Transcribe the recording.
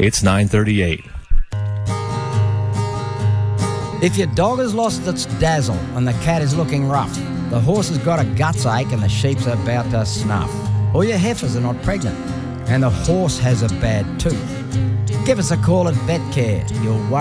It's 9:38. If your dog has lost its dazzle and the cat is looking rough, the horse has got a guts ache and the sheep's about to snuff, or your heifers are not pregnant and the horse has a bad tooth, give us a call at VetCare. You'll